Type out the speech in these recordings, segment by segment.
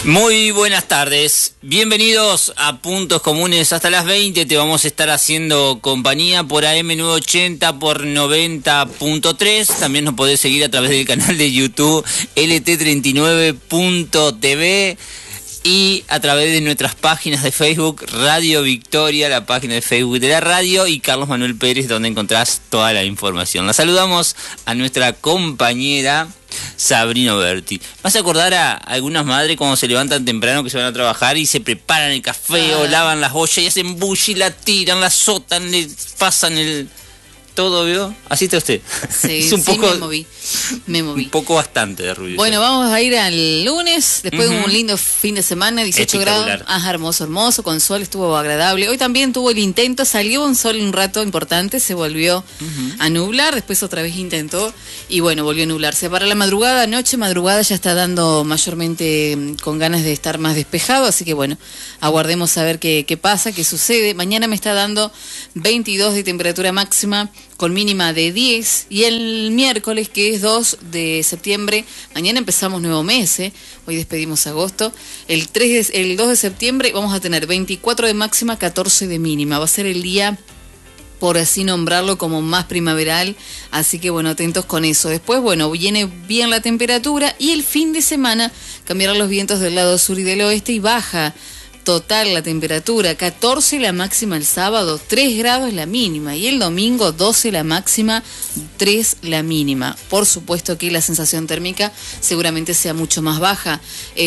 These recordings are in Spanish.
Muy buenas tardes, bienvenidos a Puntos Comunes. Hasta las 20 te vamos a estar haciendo compañía por AM980 por 90.3. También nos podés seguir a través del canal de YouTube lt39.tv y a través de nuestras páginas de Facebook, Radio Victoria, la página de Facebook de la radio, y Carlos Manuel Pérez, donde encontrás toda la información. La saludamos a nuestra compañera Sabrina Berti. ¿Vas a acordar a algunas madres cuando se levantan temprano que se van a trabajar y se preparan el café o lavan las ollas y hacen bully, la tiran, la azotan, le pasan el... todo, ¿vio? ¿Así está usted? Sí, es un poco, me moví. Un poco bastante de ruido. Bueno, vamos a ir al lunes, después de un lindo fin de semana, 18 grados. Hermoso, con sol, estuvo agradable. Hoy también tuvo el intento, salió un sol un rato importante, se volvió a nublar, después otra vez intentó y bueno, volvió a nublarse. Para la madrugada ya está dando mayormente con ganas de estar más despejado, así que bueno, aguardemos a ver qué pasa, qué sucede. Mañana me está dando 22 de temperatura máxima, con mínima de 10, y el miércoles, que es 2 de septiembre, mañana empezamos nuevo mes, hoy despedimos agosto, el 2 de septiembre vamos a tener 24 de máxima, 14 de mínima, va a ser el día, por así nombrarlo, como más primaveral, así que bueno, atentos con eso. Después, bueno, viene bien la temperatura, y el fin de semana cambiarán los vientos del lado sur y del oeste, y baja total la temperatura, 14 la máxima el sábado, 3 grados la mínima, y el domingo 12 la máxima, 3 la mínima. Por supuesto que la sensación térmica seguramente sea mucho más baja,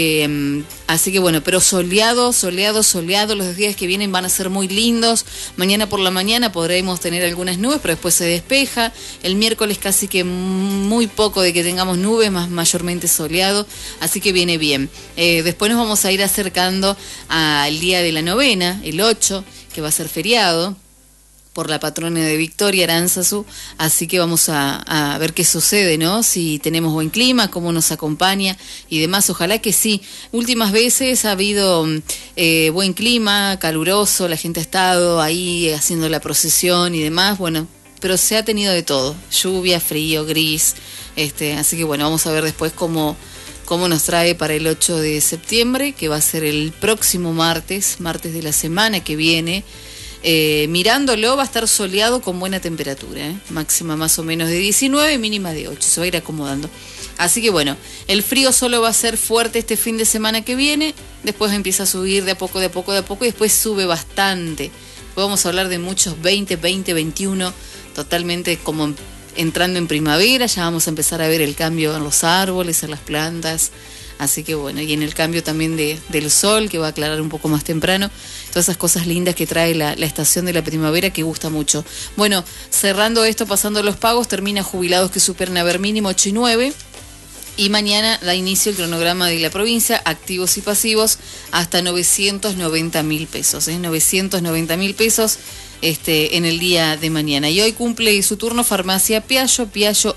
así que bueno, pero soleado, los días que vienen van a ser muy lindos. Mañana por la mañana podremos tener algunas nubes, pero después se despeja. El miércoles casi que muy poco de que tengamos nubes, más mayormente soleado, así que viene bien. Después nos vamos a ir acercando al día de la novena, el 8, que va a ser feriado por la patrona de Victoria, Aránzazu, así que vamos a ver qué sucede, ¿no? Si tenemos buen clima, cómo nos acompaña y demás. Ojalá que sí. Últimas veces ha habido buen clima, caluroso, la gente ha estado ahí haciendo la procesión y demás, bueno, pero se ha tenido de todo, lluvia, frío, gris, así que bueno, vamos a ver después cómo nos trae para el 8 de septiembre, que va a ser el próximo martes de la semana que viene. Mirándolo va a estar soleado con buena temperatura, máxima más o menos de 19, mínima de 8, se va a ir acomodando. Así que bueno, el frío solo va a ser fuerte este fin de semana que viene, después empieza a subir de a poco, y después sube bastante. Vamos a hablar de muchos 20, 21, totalmente como entrando en primavera, ya vamos a empezar a ver el cambio en los árboles, en las plantas, así que bueno, y en el cambio también del sol, que va a aclarar un poco más temprano, todas esas cosas lindas que trae la estación de la primavera, que gusta mucho. Bueno, cerrando esto, pasando los pagos, termina jubilados que superen haber mínimo 8 y 9, y mañana da inicio el cronograma de la provincia, activos y pasivos, hasta 990.000 pesos, 990.000 pesos, en el día de mañana. Y hoy cumple su turno Farmacia Piaggio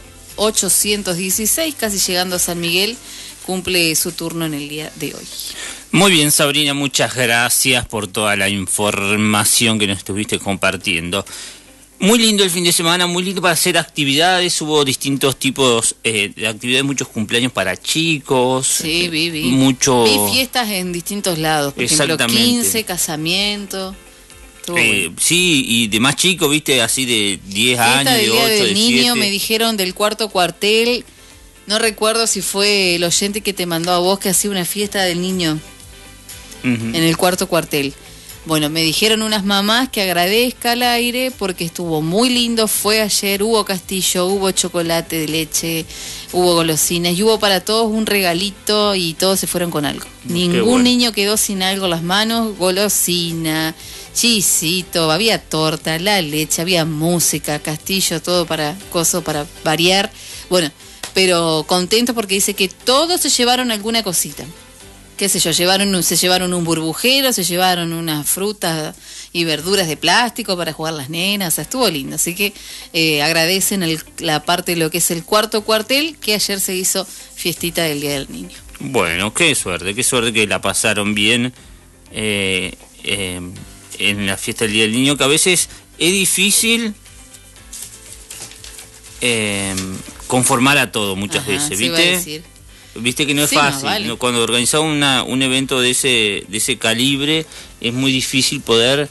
816, casi llegando a San Miguel, cumple su turno en el día de hoy. Muy bien, Sabrina, muchas gracias por toda la información que nos estuviste compartiendo. Muy lindo el fin de semana, muy lindo para hacer actividades, hubo distintos tipos de actividades, muchos cumpleaños para chicos. Sí, vi fiestas en distintos lados, por ejemplo 15, casamiento. Sí, y de más chicos, viste, así de 10 años, de 8, del de niño, 7. me dijeron del cuarto cuartel, no recuerdo si fue el oyente que te mandó a vos que hacía una fiesta del niño en el cuarto cuartel. Bueno, me dijeron unas mamás que agradezca al aire porque estuvo muy lindo, fue ayer, hubo castillo, hubo chocolate de leche, hubo golosinas y hubo para todos un regalito y todos se fueron con algo. Ningún niño quedó sin algo en las manos, golosina, chisito, había torta, la leche, había música, castillo, todo para variar. Bueno, pero contento porque dice que todos se llevaron alguna cosita. Qué sé yo, se llevaron un burbujero, se llevaron unas frutas y verduras de plástico para jugar las nenas, o sea, estuvo lindo. Así que agradecen la parte de lo que es el cuarto cuartel, que ayer se hizo fiestita del Día del Niño. Bueno, qué suerte que la pasaron bien en la fiesta del Día del Niño, que a veces es difícil conformar a todo muchas veces, ¿viste? Iba a decir. viste que no es fácil. Vale. Cuando organizamos un evento de ese calibre, es muy difícil poder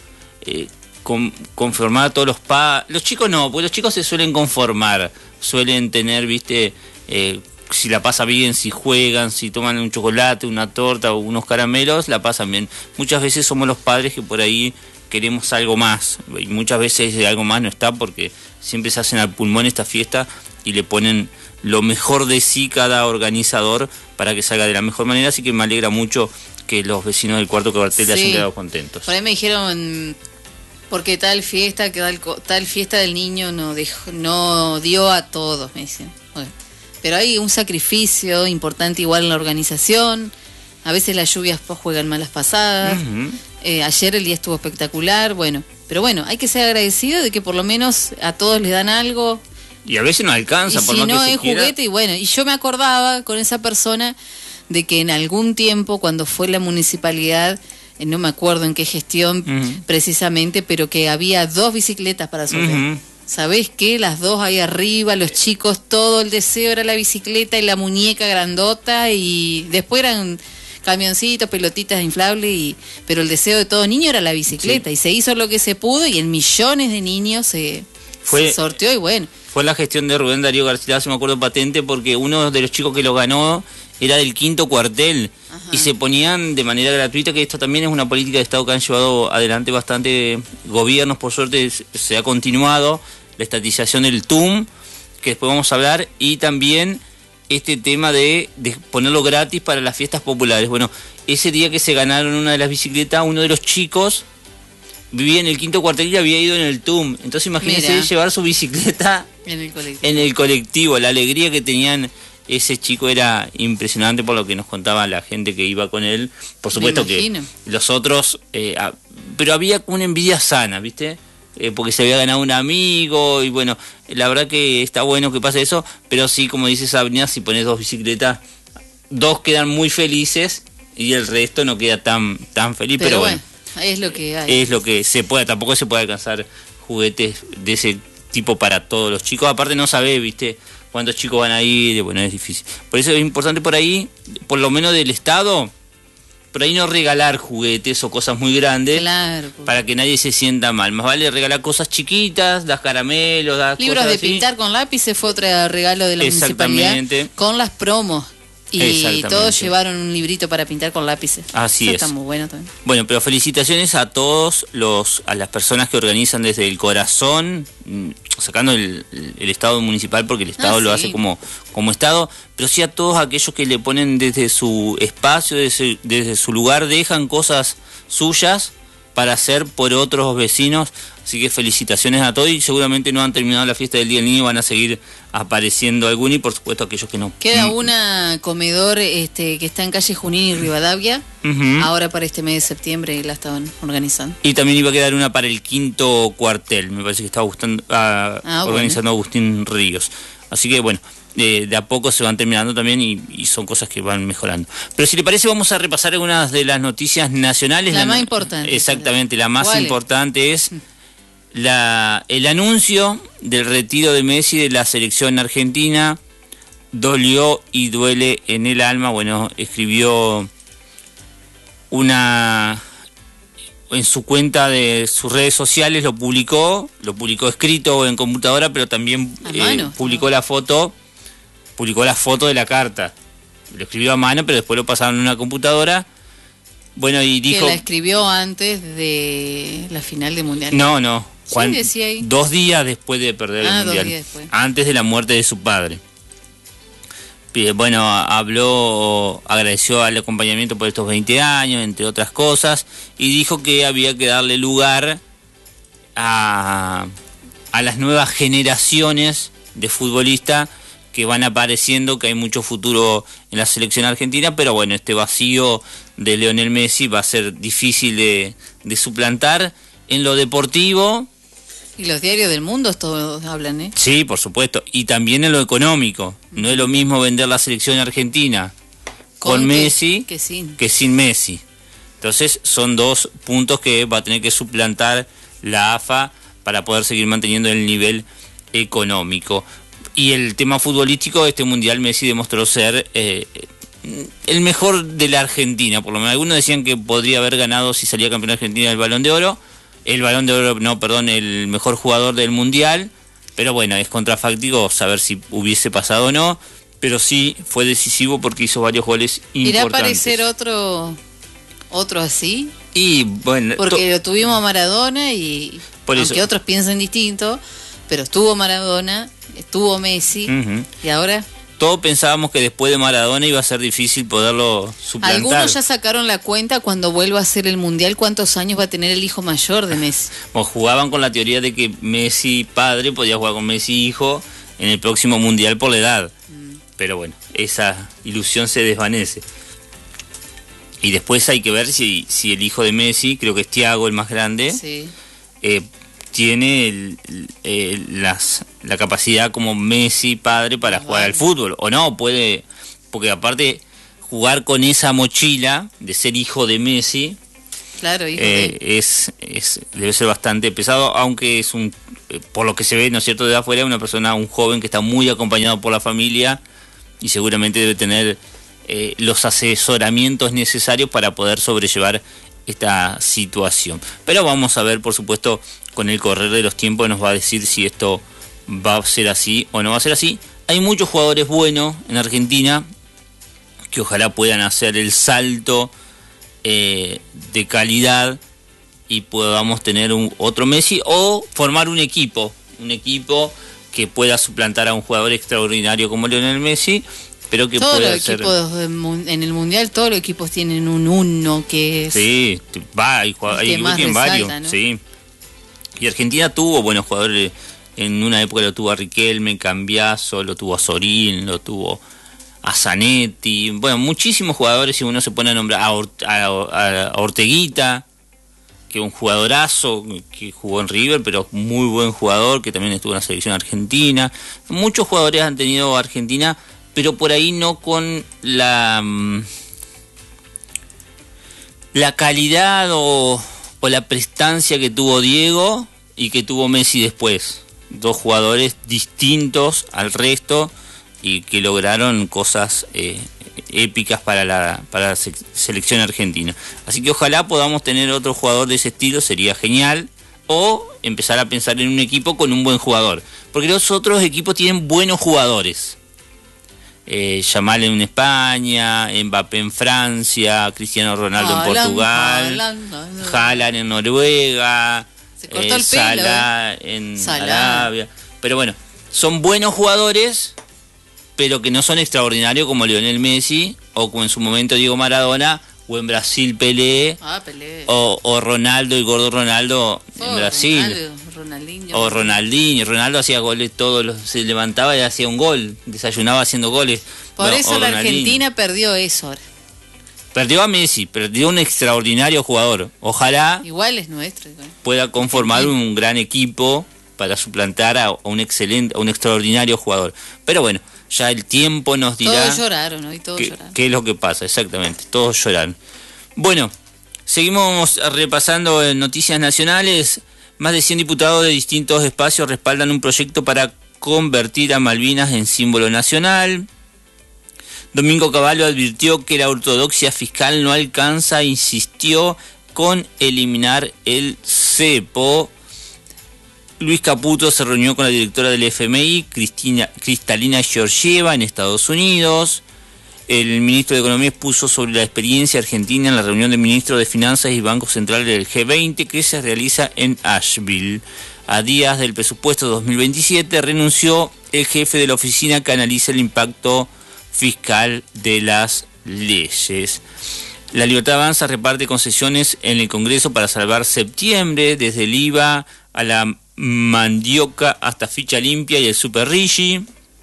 conformar a todos los chicos no, porque los chicos se suelen conformar, suelen tener, viste, si la pasa bien, si juegan, si toman un chocolate, una torta o unos caramelos, la pasan bien. Muchas veces somos los padres que por ahí queremos algo más, y muchas veces algo más no está, porque siempre se hacen al pulmón esta fiesta y le ponen lo mejor de sí cada organizador para que salga de la mejor manera, así que me alegra mucho que los vecinos del cuarto cuartel sí. hayan quedado contentos. Por ahí me dijeron, porque tal fiesta del niño no dio a todos, me dicen. Bueno, pero hay un sacrificio importante igual en la organización, a veces las lluvias juegan malas pasadas, ayer el día estuvo espectacular, bueno, pero bueno, hay que ser agradecido de que por lo menos a todos les dan algo. Y a veces no alcanza, por más que se quiera. Si no es juguete, y bueno, y yo me acordaba con esa persona de que en algún tiempo, cuando fue la municipalidad, no me acuerdo en qué gestión precisamente, pero que había 2 bicicletas para sortear. ¿Sabés qué? Las 2 ahí arriba, los chicos, todo el deseo era la bicicleta y la muñeca grandota, y después eran camioncitos, pelotitas inflables, pero el deseo de todo niño era la bicicleta, sí. Y se hizo lo que se pudo, y en millones de niños se sorteó, y bueno. Fue la gestión de Rubén Darío Garcilaso, me acuerdo patente, porque uno de los chicos que lo ganó era del quinto cuartel. Ajá. Y se ponían de manera gratuita, que esto también es una política de Estado que han llevado adelante bastante gobiernos, por suerte se ha continuado, la estatización del TUM, que después vamos a hablar, y también este tema de ponerlo gratis para las fiestas populares. Bueno, ese día que se ganaron una de las bicicletas, uno de los chicos vivía en el quinto cuartel y había ido en el TUM. Entonces imagínense llevar su bicicleta en el colectivo. La alegría que tenían ese chico era impresionante, por lo que nos contaba la gente que iba con él. Por supuesto que los otros, pero había una envidia sana, ¿viste? Porque se había ganado un amigo, y bueno, la verdad que está bueno que pase eso, pero sí, como dice Sabrina, si pones 2 bicicletas, 2 quedan muy felices y el resto no queda tan feliz, pero bueno. Es lo que hay. Es lo que se puede, tampoco se puede alcanzar juguetes de ese tipo para todos los chicos. Aparte no sabés, ¿viste? Cuántos chicos van a ir, bueno, es difícil. Por eso es importante por ahí, por lo menos del Estado, por ahí no regalar juguetes o cosas muy grandes, claro, para que nadie se sienta mal. Más vale regalar cosas chiquitas, das caramelos, das libros cosas de así. pintar con lápices, fue otro regalo de la municipalidad, con las promos. Y todos llevaron un librito para pintar con lápices. Así Eso es. Está muy bueno también. Bueno, pero felicitaciones a todos a las personas que organizan desde el corazón, sacando el Estado municipal, porque el Estado lo hace como Estado, pero sí a todos aquellos que le ponen desde su espacio, desde su lugar, dejan cosas suyas para hacer por otros vecinos. Así que felicitaciones a todos, y seguramente no han terminado la fiesta del Día del Niño, van a seguir apareciendo algunos, y por supuesto aquellos que no. Queda una comedor que está en calle Junín y Rivadavia, ahora para este mes de septiembre la estaban organizando. Y también iba a quedar una para el quinto cuartel, me parece que estaba organizando Agustín Ríos. Así que bueno, de a poco se van terminando también, y son cosas que van mejorando. Pero si le parece, vamos a repasar algunas de las noticias nacionales. La más importante. Exactamente, la más importante es el anuncio del retiro de Messi de la selección argentina. Dolió y duele en el alma. Bueno, escribió en su cuenta de sus redes sociales, lo publicó escrito en computadora, pero también publicó la foto de la carta. Lo escribió a mano, pero después lo pasaron en una computadora. Bueno, y dijo... Que la escribió antes de la final del Mundial. No. Sí, decía ahí. 2 días después de perder el Mundial. 2 días después. Antes de la muerte de su padre. Bueno, agradeció al acompañamiento por estos 20 años, entre otras cosas, y dijo que había que darle lugar a las nuevas generaciones de futbolistas que van apareciendo, que hay mucho futuro en la selección argentina, pero bueno, este vacío de Lionel Messi va a ser difícil de suplantar en lo deportivo. Y los diarios del mundo todos hablan, ¿eh? Sí, por supuesto. Y también en lo económico. No es lo mismo vender la selección argentina con Messi que sin Messi. Entonces son 2 puntos que va a tener que suplantar la AFA para poder seguir manteniendo el nivel económico. Y el tema futbolístico, este mundial Messi demostró ser el mejor de la Argentina, por lo menos. Algunos decían que podría haber ganado si salía campeón de Argentina el Balón de Oro. El mejor jugador del mundial. Pero bueno, es contrafáctico saber si hubiese pasado o no. Pero sí fue decisivo porque hizo varios goles importantes. ¿Irá a aparecer otro así? Y bueno, porque lo tuvimos a Maradona y aunque otros piensen distinto, pero estuvo Maradona, estuvo Messi, y ahora todos pensábamos que después de Maradona iba a ser difícil poderlo suplantar. Algunos ya sacaron la cuenta cuando vuelva a ser el mundial cuántos años va a tener el hijo mayor de Messi. Jugaban con la teoría de que Messi padre podía jugar con Messi hijo en el próximo mundial por la edad. Pero bueno, esa ilusión se desvanece. Y después hay que ver si el hijo de Messi, creo que es Thiago el más grande, sí, tiene la capacidad como Messi padre para jugar al fútbol. O no, puede, porque aparte jugar con esa mochila de ser hijo de Messi, claro, hijo debe ser bastante pesado, aunque es por lo que se ve, ¿no es cierto?, de afuera, un joven que está muy acompañado por la familia y seguramente debe tener los asesoramientos necesarios para poder sobrellevar esta situación. Pero vamos a ver, por supuesto, con el correr de los tiempos nos va a decir si esto va a ser así o no va a ser así. Hay muchos jugadores buenos en Argentina que ojalá puedan hacer el salto de calidad y podamos tener otro Messi o formar un equipo que pueda suplantar a un jugador extraordinario como Lionel Messi, pero que pueda ser... Todos los equipos en el mundial, todos los equipos tienen un uno que es... Sí, hay varios, ¿no? Sí. Y Argentina tuvo buenos jugadores, en una época lo tuvo a Riquelme, Cambiaso, lo tuvo a Sorín, lo tuvo a Zanetti, bueno, muchísimos jugadores, si uno se pone a nombrar a Orteguita, que es un jugadorazo, que jugó en River, pero muy buen jugador, que también estuvo en la selección argentina. Muchos jugadores han tenido Argentina, pero por ahí no con la calidad o la prestancia que tuvo Diego y que tuvo Messi después. Dos jugadores distintos al resto y que lograron cosas épicas para la selección argentina. Así que ojalá podamos tener otro jugador de ese estilo, sería genial, o empezar a pensar en un equipo con un buen jugador, porque los otros equipos tienen buenos jugadores. Yamal en España, Mbappé en Francia, Cristiano Ronaldo en Portugal, Haaland en Noruega, Salah en Arabia. Pero bueno, son buenos jugadores, pero que no son extraordinarios como Lionel Messi, o como en su momento Diego Maradona, o en Brasil Pelé, o Ronaldo, el gordo Ronaldo en Brasil. Ronaldinho. Ronaldo hacía goles se levantaba y hacía un gol, desayunaba haciendo goles. Por eso la Argentina perdió eso ahora. Perdió a Messi, perdió un extraordinario jugador. Ojalá igual es nuestro, pueda conformar un gran equipo para suplantar a un extraordinario jugador. Pero bueno, ya el tiempo nos dirá. Todos lloraron, ¿no? ¿Qué es lo que pasa? Exactamente, todos lloraron. Bueno, seguimos repasando noticias nacionales. Más de 100 diputados de distintos espacios respaldan un proyecto para convertir a Malvinas en símbolo nacional. Domingo Cavallo advirtió que la ortodoxia fiscal no alcanza e insistió con eliminar el cepo. Luis Caputo se reunió con la directora del FMI, Cristalina Georgieva, en Estados Unidos. El ministro de Economía expuso sobre la experiencia argentina en la reunión de ministros de Finanzas y Bancos Centrales del G20 que se realiza en Asheville. A días del presupuesto 2027 renunció el jefe de la oficina que analiza el impacto fiscal de las leyes. La Libertad Avanza reparte concesiones en el Congreso para salvar septiembre, desde el IVA a la mandioca hasta ficha limpia y el Super Rigi.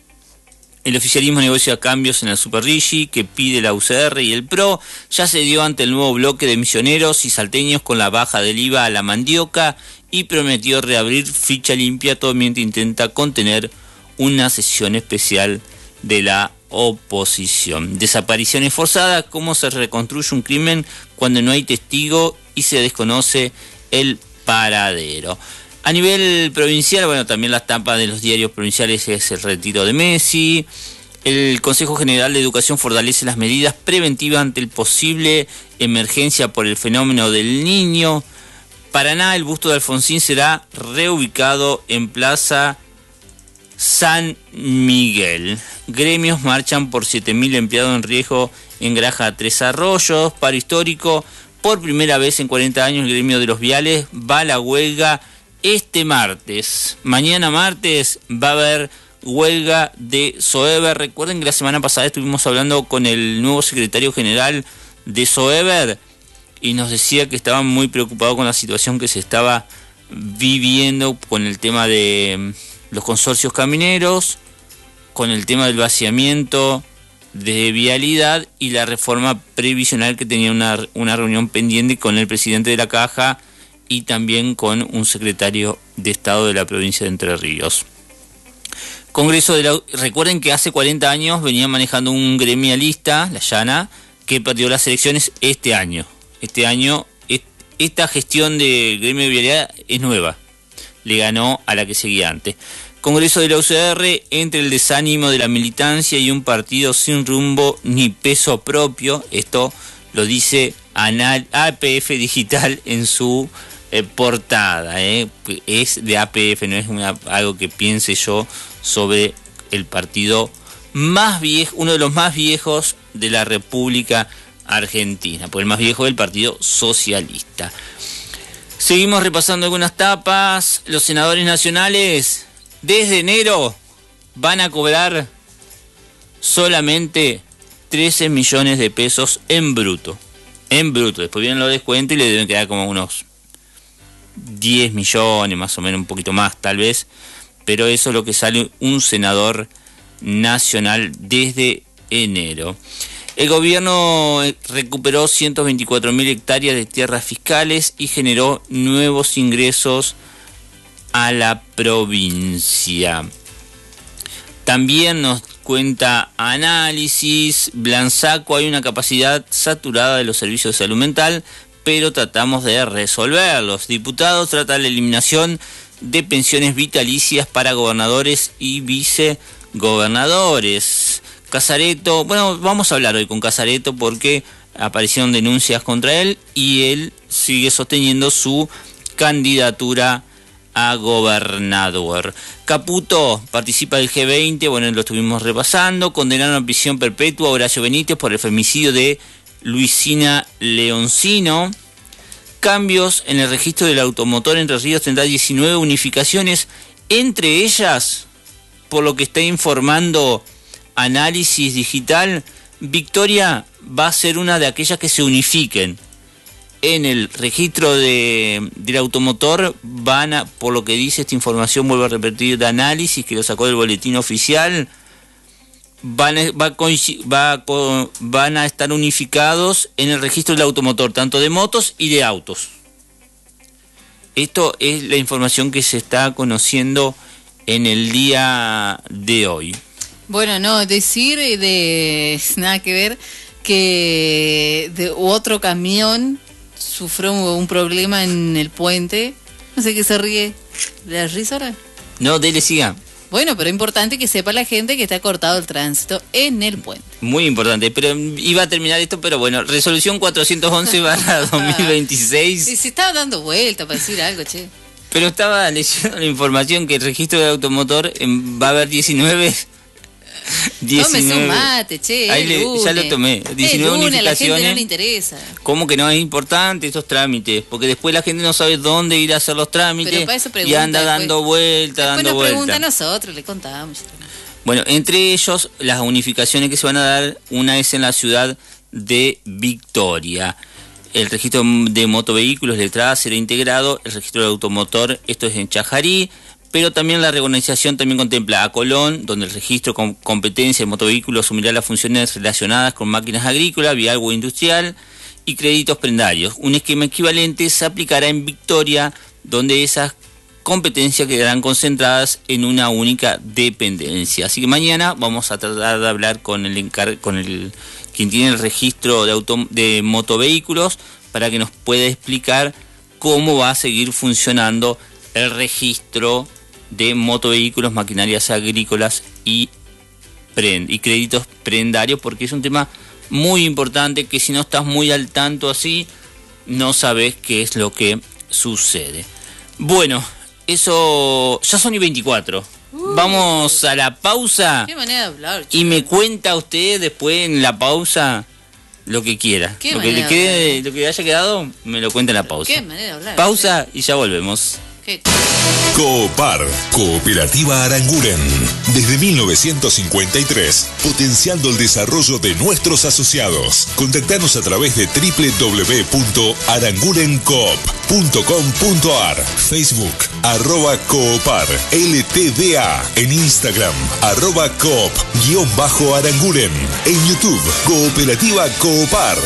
El oficialismo negocia cambios en el Super Rigi que pide la UCR y el PRO. Ya se dio ante el nuevo bloque de misioneros y salteños con la baja del IVA a la mandioca y prometió reabrir ficha limpia, todo mientras intenta contener una sesión especial de la oposición. Desapariciones forzadas, cómo se reconstruye un crimen cuando no hay testigo y se desconoce el paradero. A nivel provincial, bueno, también las tapas de los diarios provinciales es el retiro de Messi. El Consejo General de Educación fortalece las medidas preventivas ante el posible emergencia por el fenómeno del Niño. Paraná, el busto de Alfonsín será reubicado en Plaza San Miguel. Gremios marchan por 7.000 empleados en riesgo en Granja Tres Arroyos. Paro histórico. Por primera vez en 40 años el gremio de los viales va a la huelga este martes. Mañana martes va a haber huelga de SOEBER. Recuerden que la semana pasada estuvimos hablando con el nuevo secretario general de SOEBER y nos decía que estaban muy preocupados con la situación que se estaba viviendo con el tema de los consorcios camineros, con el tema del vaciamiento de vialidad y la reforma previsional, que tenía una reunión pendiente con el presidente de la Caja y también con un secretario de Estado de la provincia de Entre Ríos. Recuerden que hace 40 años venía manejando un gremialista, La Llana, que perdió las elecciones este año. Esta gestión de gremio de vialidad es nueva. Le ganó a la que seguía antes. Congreso de la UCR, entre el desánimo de la militancia y un partido sin rumbo ni peso propio. Esto lo dice APF Digital en su portada. Es de APF, no es algo que piense yo sobre el partido más viejo, uno de los más viejos de la República Argentina, por el más viejo del Partido Socialista. Seguimos repasando algunas tapas. Los senadores nacionales desde enero van a cobrar solamente 13 millones de pesos en bruto. En bruto. Después vienen los descuentos y le deben quedar como unos 10 millones, más o menos, un poquito más tal vez. Pero eso es lo que sale un senador nacional desde enero. El gobierno recuperó 124.000 hectáreas de tierras fiscales y generó nuevos ingresos a la provincia. También nos cuenta Análisis. Blansaco, hay una capacidad saturada de los servicios de salud mental, pero tratamos de resolverlos. Diputados tratan la eliminación de pensiones vitalicias para gobernadores y vicegobernadores. Casareto, bueno, vamos a hablar hoy con Casareto porque aparecieron denuncias contra él y él sigue sosteniendo su candidatura a gobernador. Caputo participa del G20, bueno, lo estuvimos repasando. Condenaron a prisión perpetua a Horacio Benítez por el femicidio de Luisina Leoncino. Cambios en el registro del automotor Entre Ríos tendrá 19 unificaciones, entre ellas, por lo que está informando Análisis Digital, Victoria va a ser una de aquellas que se unifiquen. En el registro del automotor por lo que dice esta información, vuelvo a repetir, de Análisis, que lo sacó del boletín oficial, van a estar unificados en el registro del automotor, tanto de motos y de autos. Esto es la información que se está conociendo en el día de hoy. Bueno, no, decir nada que ver que otro camión sufrió un problema en el puente. No sé qué se ríe. ¿La risa ahora? No, dele, siga. Bueno, pero es importante que sepa la gente que está cortado el tránsito en el puente. Muy importante, pero iba a terminar esto, pero bueno, resolución 411/2026. Y se estaba dando vuelta para decir algo, che. Pero estaba leyendo la información que el registro del automotor va a haber 19. Tómese un mate, che. Ya lo tomé. 19 unificaciones. A la gente no le interesa. ¿Cómo que no? Es importante estos trámites, porque después la gente no sabe dónde ir a hacer los trámites y anda dando vueltas. Después nos pregunta a nosotros, le contamos. Bueno, entre ellos, las unificaciones que se van a dar, una es en la ciudad de Victoria. El registro de motovehículos de entrada será integrado, el registro de automotor, esto es en Chajarí, pero también la reorganización también contempla a Colón, donde el registro con competencia de motovehículos asumirá las funciones relacionadas con máquinas agrícolas, vial o industrial y créditos prendarios. Un esquema equivalente se aplicará en Victoria, donde esas competencias quedarán concentradas en una única dependencia. Así que mañana vamos a tratar de hablar con quien tiene el registro de motovehículos para que nos pueda explicar cómo va a seguir funcionando el registro de motovehículos, maquinarias agrícolas y créditos prendarios, porque es un tema muy importante que si no estás muy al tanto así, no sabes qué es lo que sucede. Bueno, eso ya son y 24. Vamos a la pausa. Qué manera de hablar, y me cuenta usted después en la pausa lo que quiera. Lo que le quede, lo que haya quedado, me lo cuenta en la pausa. Qué manera de hablar. Pausa y ya volvemos. Coopar, Cooperativa Aranguren. Desde 1953, potenciando el desarrollo de nuestros asociados. Contactanos a través de www.arangurencoop.com.ar, Facebook, @Coopar, LTDA, en Instagram, @Coop_Aranguren, en YouTube, Cooperativa Coopar.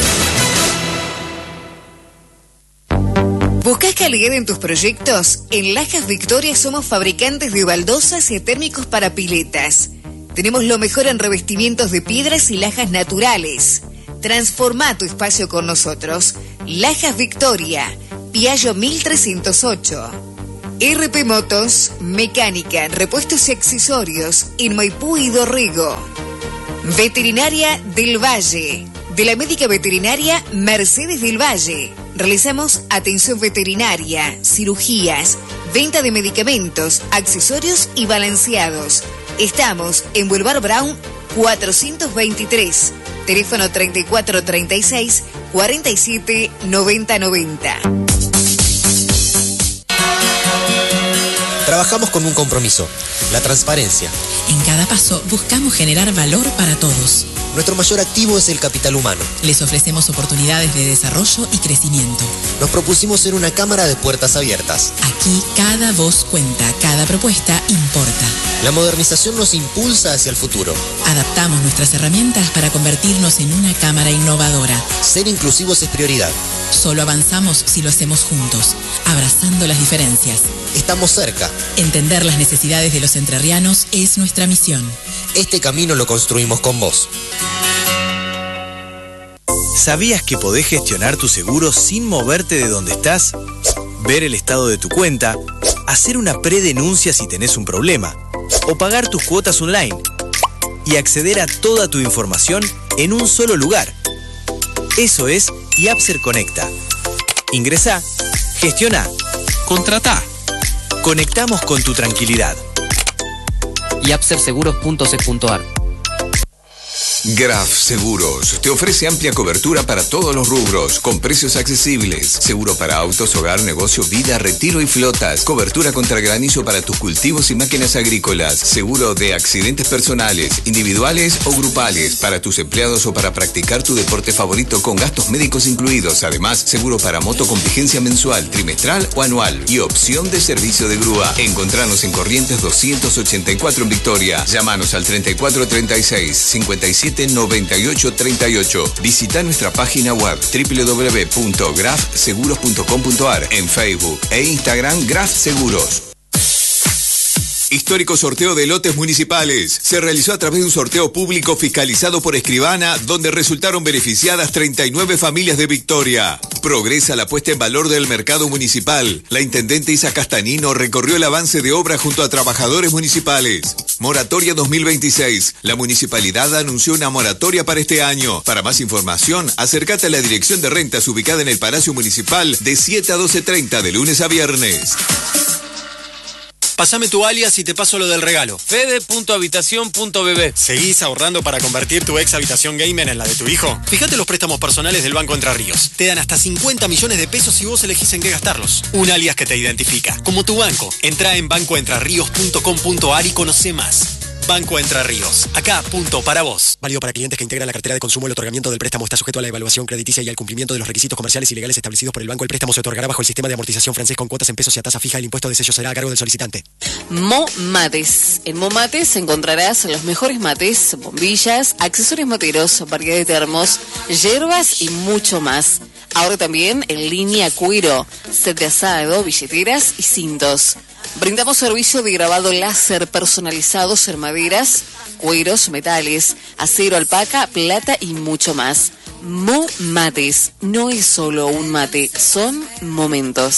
¿Buscas calidad en tus proyectos? En Lajas Victoria somos fabricantes de baldosas y térmicos para piletas. Tenemos lo mejor en revestimientos de piedras y lajas naturales. Transforma tu espacio con nosotros. Lajas Victoria, Piaggio 1308. RP Motos, mecánica, repuestos y accesorios en Maipú y Dorrego. Veterinaria del Valle. De la médica veterinaria Mercedes del Valle. Realizamos atención veterinaria, cirugías, venta de medicamentos, accesorios y balanceados. Estamos en Boulevard Brown 423. Teléfono 3436 47 90 90. Trabajamos con un compromiso, la transparencia. En cada paso buscamos generar valor para todos. Nuestro mayor activo es el capital humano. Les ofrecemos oportunidades de desarrollo y crecimiento. Nos propusimos ser una cámara de puertas abiertas. Aquí cada voz cuenta, cada propuesta importa. La modernización nos impulsa hacia el futuro. Adaptamos nuestras herramientas para convertirnos en una cámara innovadora. Ser inclusivos es prioridad. Solo avanzamos si lo hacemos juntos, abrazando las diferencias. Estamos cerca. Entender las necesidades de los entrerrianos es nuestra misión. Este camino lo construimos con vos. ¿Sabías que podés gestionar tu seguro sin moverte de donde estás? Ver el estado de tu cuenta, hacer una predenuncia si tenés un problema, o pagar tus cuotas online, y acceder a toda tu información en un solo lugar. Eso es Yapser Conecta. Ingresá, gestiona, contratá. Conectamos con tu tranquilidad. yapserseguros.c.ar. Graf Seguros te ofrece amplia cobertura para todos los rubros, con precios accesibles. Seguro para autos, hogar, negocio, vida, retiro y flotas. Cobertura contra granizo para tus cultivos y máquinas agrícolas. Seguro de accidentes personales, individuales o grupales, para tus empleados o para practicar tu deporte favorito con gastos médicos incluidos. Además, seguro para moto con vigencia mensual, trimestral o anual. Y opción de servicio de grúa. Encontranos en Corrientes 284 en Victoria. Llámanos al 3436 57 98 38. Visita nuestra página web www.grafseguros.com.ar, en Facebook e Instagram Graf Seguros. Histórico sorteo de lotes municipales. Se realizó a través de un sorteo público fiscalizado por Escribana, donde resultaron beneficiadas 39 familias de Victoria. Progresa la puesta en valor del mercado municipal. La intendente Isa Castanino recorrió el avance de obra junto a trabajadores municipales. Moratoria 2026. La municipalidad anunció una moratoria para este año. Para más información, acércate a la Dirección de Rentas ubicada en el Palacio Municipal de 7 a 12:30 de lunes a viernes. Pásame tu alias y te paso lo del regalo. Fede.habitación.bb. ¿Seguís ahorrando para convertir tu ex habitación gamer en la de tu hijo? Fíjate los préstamos personales del Banco Entre Ríos. Te dan hasta 50 millones de pesos si vos elegís en qué gastarlos. Un alias que te identifica, como tu banco. Entrá en bancoentrerríos.com.ar y conocé más. Banco Entre Ríos. Acá, punto para vos. Válido para clientes que integran la cartera de consumo. El otorgamiento del préstamo está sujeto a la evaluación crediticia y al cumplimiento de los requisitos comerciales y legales establecidos por el banco. El préstamo se otorgará bajo el sistema de amortización francés con cuotas en pesos y a tasa fija. El impuesto de sello será a cargo del solicitante. Momates. En Momates encontrarás los mejores mates, bombillas, accesorios materos, variedad de termos, hierbas y mucho más. Ahora también en línea cuero, set de asado, billeteras y cintos. Brindamos servicio de grabado láser personalizados en maderas, cueros, metales, acero, alpaca, plata y mucho más. Momates no es solo un mate, son momentos.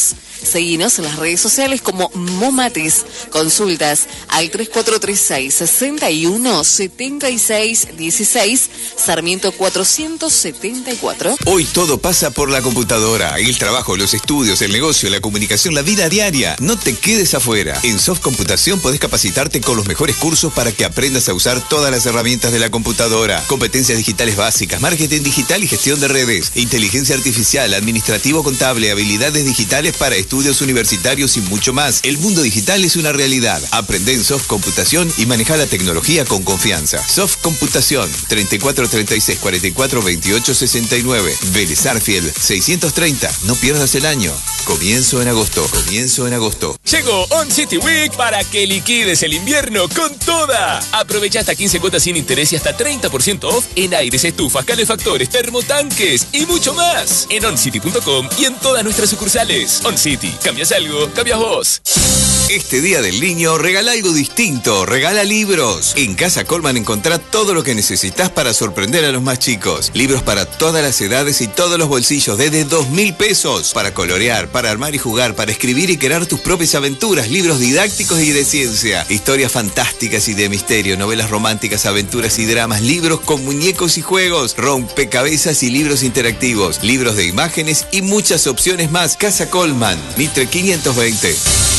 Seguinos en las redes sociales como Momates. Consultas al 3436 61 76 16, Sarmiento 474. Hoy todo pasa por la computadora. El trabajo, los estudios, el negocio, la comunicación, la vida diaria. No te quedes afuera. En Soft Computación podés capacitarte con los mejores cursos para que aprendas a usar todas las herramientas de la computadora. Competencias digitales básicas, marketing digital y gestión de redes, inteligencia artificial, administrativo contable, habilidades digitales para estudios universitarios y mucho más. El mundo digital es una realidad. Aprende en Soft Computación y maneja la tecnología con confianza. Soft Computación, 34 36 44 28 69. Vélez Arfield, 630. No pierdas el año. Comienzo en agosto. Llegó On City Week para que liquides el invierno con toda. Aprovecha hasta 15 cuotas sin interés y hasta 30% off en aires, estufas, calefactores, termotanques y mucho más. En oncity.com y en todas nuestras sucursales. On City, cambias algo, cambias vos. Este Día del Niño, regala algo distinto, regala libros. En Casa Coleman encontrá todo lo que necesitas para sorprender a los más chicos. Libros para todas las edades y todos los bolsillos, desde 2.000 pesos. Para colorear, para armar y jugar, para escribir y crear tus propias aventuras. Libros didácticos y de ciencia. Historias fantásticas y de misterio, novelas románticas, aventuras y dramas. Libros con muñecos y juegos, rompecabezas y libros interactivos. Libros de imágenes y muchas opciones más. Casa Coleman, Mitre 520.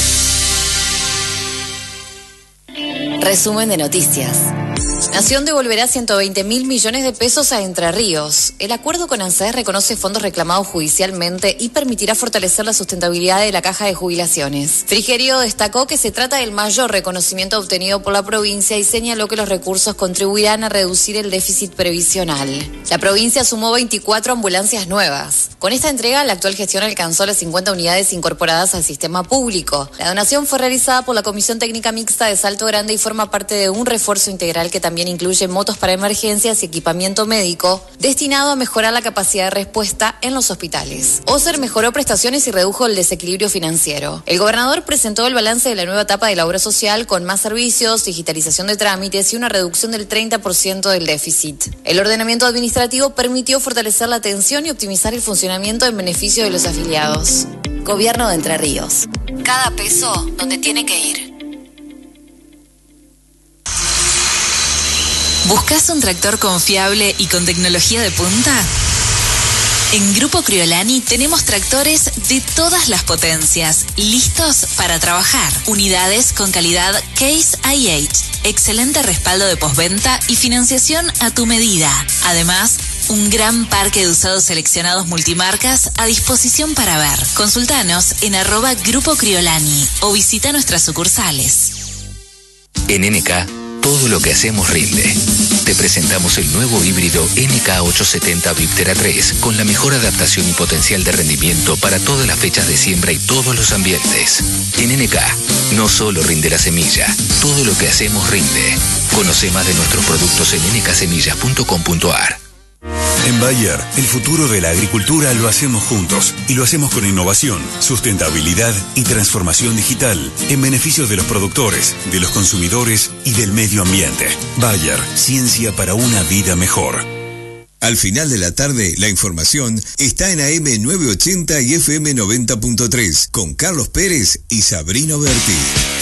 Resumen de noticias. Nación devolverá 120.000 millones de pesos a Entre Ríos. El acuerdo con ANSES reconoce fondos reclamados judicialmente y permitirá fortalecer la sustentabilidad de la caja de jubilaciones. Frigerio destacó que se trata del mayor reconocimiento obtenido por la provincia y señaló que los recursos contribuirán a reducir el déficit previsional. La provincia sumó 24 ambulancias nuevas. Con esta entrega, la actual gestión alcanzó las 50 unidades incorporadas al sistema público. La donación fue realizada por la Comisión Técnica Mixta de Salto Grande y forma parte de un refuerzo integral que también incluye motos para emergencias y equipamiento médico destinado a mejorar la capacidad de respuesta en los hospitales. OSER mejoró prestaciones y redujo el desequilibrio financiero. El gobernador presentó el balance de la nueva etapa de la obra social con más servicios, digitalización de trámites y una reducción del 30% del déficit. El ordenamiento administrativo permitió fortalecer la atención y optimizar el funcionamiento en beneficio de los afiliados. Gobierno de Entre Ríos. Cada peso donde tiene que ir. ¿Buscas un tractor confiable y con tecnología de punta? En Grupo Criolani tenemos tractores de todas las potencias, listos para trabajar. Unidades con calidad Case IH, excelente respaldo de postventa y financiación a tu medida. Además, un gran parque de usados seleccionados multimarcas a disposición para ver. Consultanos en @Grupo Criolani o visita nuestras sucursales. En NK, todo lo que hacemos rinde. Te presentamos el nuevo híbrido NK870 Viptera 3 con la mejor adaptación y potencial de rendimiento para todas las fechas de siembra y todos los ambientes. En NK, no solo rinde la semilla, todo lo que hacemos rinde. Conoce más de nuestros productos en nksemillas.com.ar. En Bayer, el futuro de la agricultura lo hacemos juntos y lo hacemos con innovación, sustentabilidad y transformación digital en beneficio de los productores, de los consumidores y del medio ambiente. Bayer, ciencia para una vida mejor. Al final de la tarde, la información está en AM 980 y FM 90.3 con Carlos Pérez y Sabrina Berti.